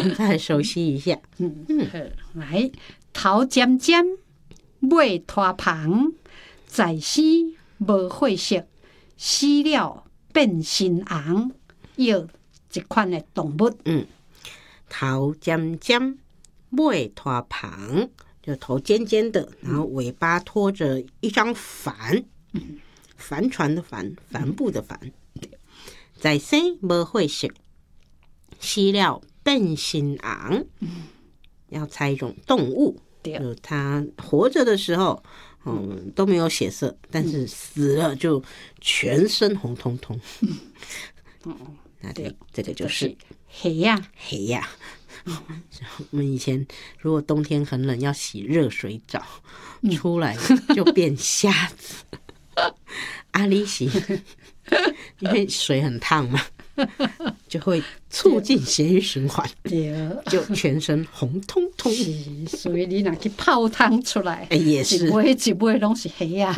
们再熟悉一下。 来，头尖尖，尾拖旁，在死无血色，死了变身红，有一款的动物。 头尖尖，尾拖旁，就头尖尖的，然后尾巴拖着一张帆，帆船的帆，帆布的帆。在生无血色，死了变身红。要猜一种动物，就它活着的时候，都没有血色，但是死了就全身红彤彤。那这个就是黑呀， 黑呀。我们以前如果冬天很冷，要洗热水澡，出来就变瞎子。阿里洗，因为水很烫嘛，就会促进血液循环，就全身红彤彤。 所以你若去泡汤出来， 也是一杯拢是黑呀。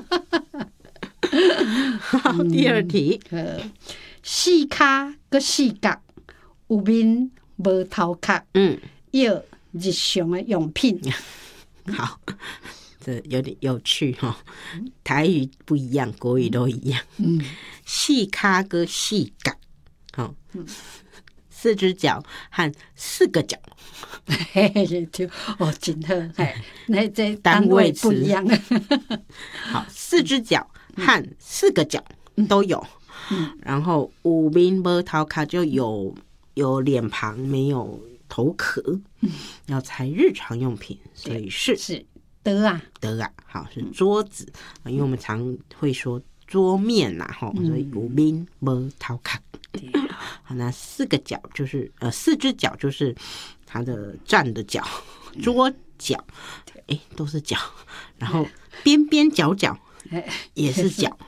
好，第二题， 四脚佮四角，有面无头壳，要日常的用品。 好，这有点有趣哈。台语不一样，国语都一样。四脚跟四角，好，四只脚和四个脚。 哦，真好，那这单位不一样。 好，四只脚和四个脚都有。然后有面无头壳就有脸庞没有头壳，要猜日常用品，所以是得啊， 好，是桌子，因为我们常会说桌面啦，所以有面无头壳。好，那四个脚就是四只脚就是它的站的脚，桌脚，都是脚，然后边边角角也是角，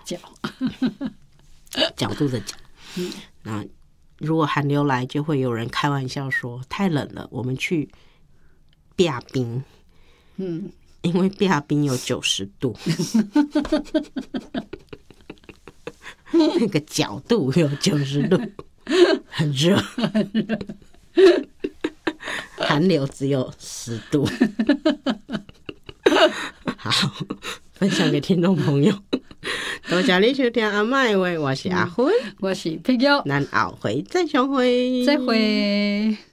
角度的角。那如果寒流来，就会有人开玩笑说太冷了，我们去避冰。因为避冰有90度，那个角度有90度，很热。寒流只有10度。好，分享给听众朋友。多谢你收听阿嬷的话，我是阿芬， 我是碧玉， 咱后回再相会， 再会。